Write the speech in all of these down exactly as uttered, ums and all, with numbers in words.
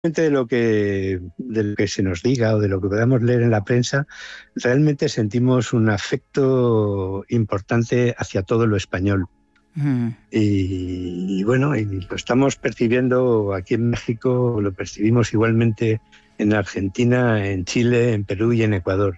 de lo que de lo que se nos diga o de lo que podamos leer en la prensa, realmente sentimos un afecto importante hacia todo lo español. Mm. Y, y bueno, y lo estamos percibiendo aquí en México, lo percibimos igualmente en Argentina, en Chile, en Perú y en Ecuador.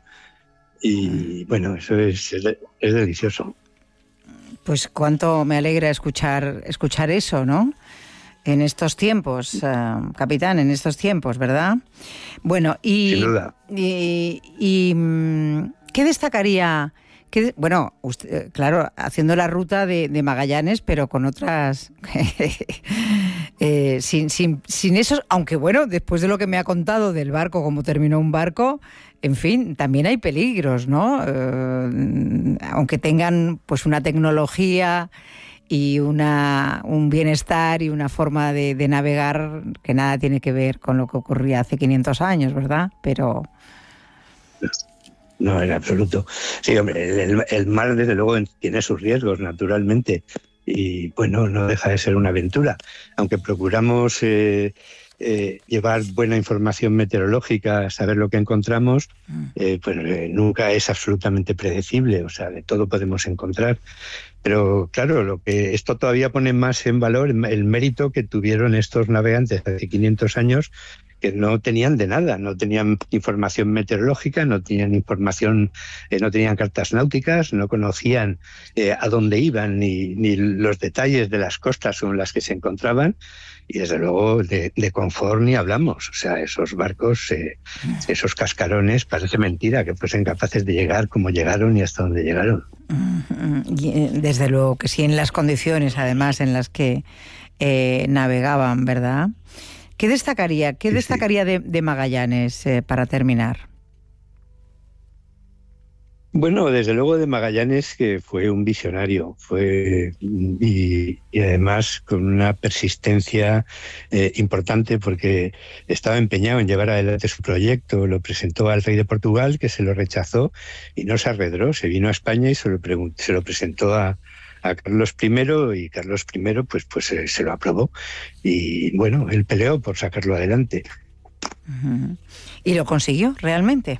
Y bueno, eso es, es, es delicioso. Pues cuánto me alegra escuchar, escuchar eso, ¿no? En estos tiempos, uh, capitán, en estos tiempos, ¿verdad? Bueno, y... Sin duda. Y, y ¿qué destacaría? Qué, bueno, usted, claro, haciendo la ruta de, de Magallanes, pero con otras... eh, sin, sin, sin esos... Aunque bueno, después de lo que me ha contado del barco, cómo terminó un barco, en fin, también hay peligros, ¿no? Eh, aunque tengan pues una tecnología... y una, un bienestar y una forma de, de navegar que nada tiene que ver con lo que ocurría hace quinientos años, ¿verdad? Pero... No, en absoluto. Sí, hombre, el, el mar desde luego tiene sus riesgos, naturalmente, y bueno, no deja de ser una aventura, aunque procuramos eh, eh, llevar buena información meteorológica, saber lo que encontramos, eh, pues eh, nunca es absolutamente predecible, o sea, de todo podemos encontrar. Pero claro, lo que esto todavía pone más en valor el mérito que tuvieron estos navegantes hace quinientos años, que no tenían de nada, no tenían información meteorológica, no tenían información, eh, no tenían cartas náuticas, no conocían eh, a dónde iban ni, ni los detalles de las costas con las que se encontraban. Y desde luego de, de confort ni hablamos. O sea, esos barcos, eh, esos cascarones, parece mentira que fuesen capaces de llegar como llegaron y hasta donde llegaron. Desde luego que sí, en las condiciones además en las que eh, navegaban, ¿verdad? ¿Qué destacaría, qué sí, destacaría sí. De, de Magallanes eh, para terminar? Bueno, desde luego de Magallanes, que fue un visionario, fue y, y además con una persistencia eh, importante, porque estaba empeñado en llevar adelante su proyecto, lo presentó al rey de Portugal, que se lo rechazó y no se arredró, se vino a España y se lo, se lo presentó a, a Carlos primero, y Carlos primero pues, pues eh, se lo aprobó y bueno, él peleó por sacarlo adelante. Uh-huh. ¿Y lo consiguió realmente?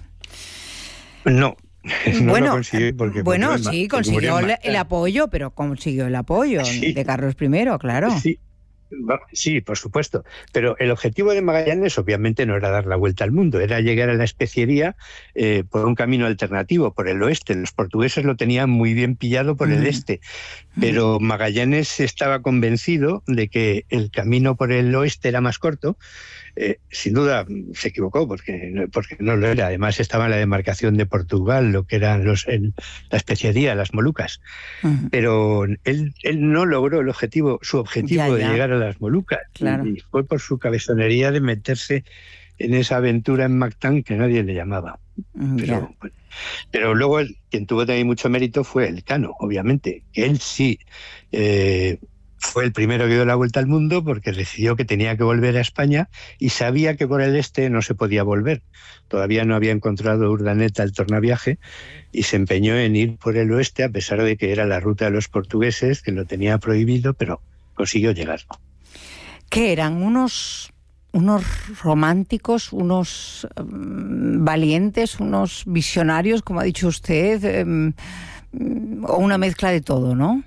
No. No bueno, lo consiguió porque bueno porque sí, consiguió el, el apoyo, pero consiguió el apoyo sí. de Carlos primero, claro. Sí. Sí, por supuesto. Pero el objetivo de Magallanes obviamente no era dar la vuelta al mundo, era llegar a la especiería eh, por un camino alternativo, por el oeste. Los portugueses lo tenían muy bien pillado por mm. el este, pero Magallanes estaba convencido de que el camino por el oeste era más corto. Eh, sin duda se equivocó porque, porque no lo era. Además estaba en la demarcación de Portugal, lo que eran los, el, la especiaría, las Molucas. Uh-huh. Pero él, él no logró el objetivo, su objetivo ya, ya. de llegar a las Molucas. Claro. Y fue por su cabezonería de meterse en esa aventura en Mactán que nadie le llamaba. Uh, pero, bueno, pero luego el, quien tuvo también mucho mérito fue Elcano, obviamente. Él sí... Eh, fue el primero que dio la vuelta al mundo porque decidió que tenía que volver a España y sabía que por el este no se podía volver. Todavía no había encontrado Urdaneta el tornaviaje y se empeñó en ir por el oeste a pesar de que era la ruta de los portugueses, que lo tenía prohibido, pero consiguió llegar. ¿Qué eran? ¿Unos, unos románticos, unos um, valientes, unos visionarios, como ha dicho usted, um, o una mezcla de todo, ¿no?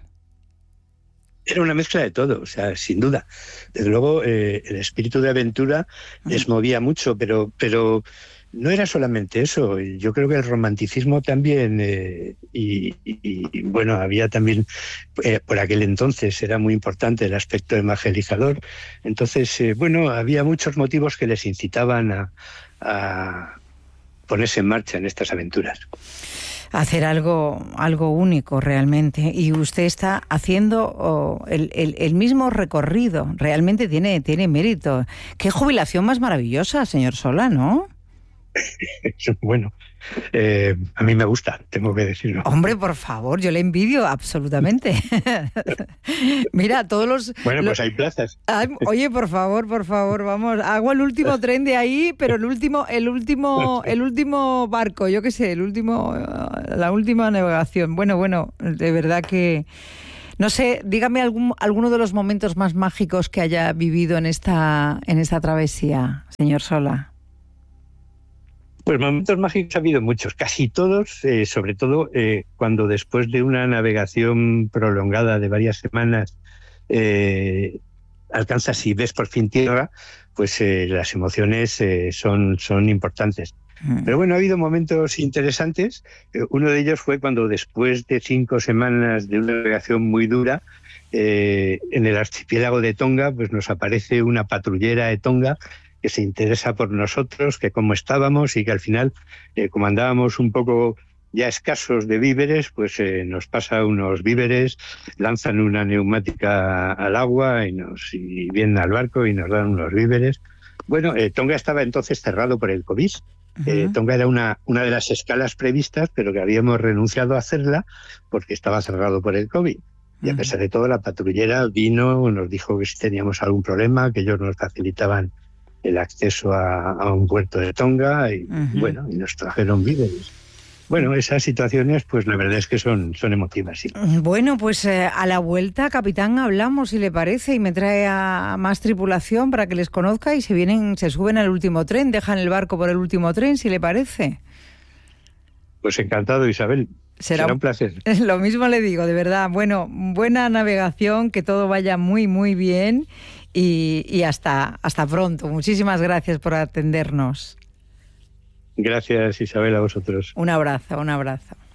Era una mezcla de todo, o sea, sin duda. Desde luego, eh, el espíritu de aventura les movía mucho, pero, pero no era solamente eso. Yo creo que el romanticismo también, eh, y, y, y bueno, había también, eh, por aquel entonces era muy importante el aspecto evangelizador. Entonces, eh, bueno, había muchos motivos que les incitaban a, a ponerse en marcha en estas aventuras. Hacer algo algo único realmente, y usted está haciendo oh, el, el, el mismo recorrido, realmente tiene, tiene mérito. Qué jubilación más maravillosa, señor Sola, ¿no? Bueno, eh, a mí me gusta, tengo que decirlo. Hombre, por favor, yo le envidio absolutamente. Mira, todos los... Bueno, los, pues hay plazas. Ay, oye, por favor, por favor, vamos, hago el último tren de ahí, pero el último, el último, el último barco, yo qué sé, el último, la última navegación. Bueno, bueno, de verdad que... No sé, dígame algún, alguno de los momentos más mágicos que haya vivido en esta, en esta travesía, señor Sola. Pues momentos mágicos ha habido muchos, casi todos, eh, sobre todo eh, cuando después de una navegación prolongada de varias semanas eh, alcanzas y ves por fin tierra, pues eh, las emociones eh, son, son importantes. Mm. Pero bueno, ha habido momentos interesantes. Eh, uno de ellos fue cuando después de cinco semanas de una navegación muy dura, eh, en el archipiélago de Tonga, pues nos aparece una patrullera de Tonga que se interesa por nosotros, que cómo estábamos, y que al final, eh, como andábamos un poco ya escasos de víveres, pues eh, nos pasa unos víveres, lanzan una neumática al agua y, nos, y vienen al barco y nos dan unos víveres. Bueno, eh, Tonga estaba entonces cerrado por el COVID. Uh-huh. Eh, Tonga era una, una de las escalas previstas, pero que habíamos renunciado a hacerla porque estaba cerrado por el COVID. Y a pesar de todo, la patrullera vino, nos dijo que si teníamos algún problema, que ellos nos facilitaban el acceso a, a un puerto de Tonga y uh-huh. bueno, y nos trajeron víveres. Bueno, esas situaciones, pues la verdad es que son, son emotivas, sí. Bueno, pues eh, a la vuelta, capitán, hablamos, si le parece, y me trae a más tripulación para que les conozca y se vienen, se suben al último tren, dejan el barco por el último tren, si le parece. Pues encantado, Isabel. Será, Será un placer. Lo mismo le digo, de verdad. Bueno, buena navegación, que todo vaya muy, muy bien y, y hasta, hasta pronto. Muchísimas gracias por atendernos. Gracias, Isabel, a vosotros. Un abrazo, un abrazo.